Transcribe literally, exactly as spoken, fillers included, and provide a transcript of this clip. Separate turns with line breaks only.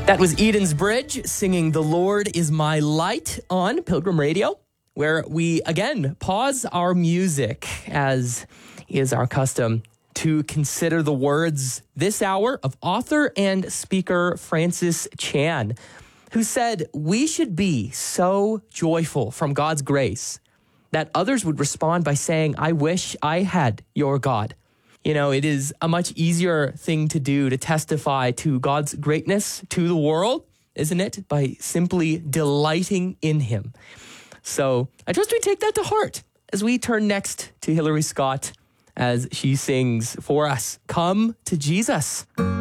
That was Eden's Bridge singing The Lord is My Light on Pilgrim Radio, where we again pause our music, as is our custom, to consider the words this hour of author and speaker Francis Chan, who said, "We should be so joyful from God's grace that others would respond by saying, 'I wish I had your God.'" You know, it is a much easier thing to do to testify to God's greatness to the world, isn't it? By simply delighting in him. So I trust we take that to heart as we turn next to Hillary Scott as she sings for us, "Come to Jesus."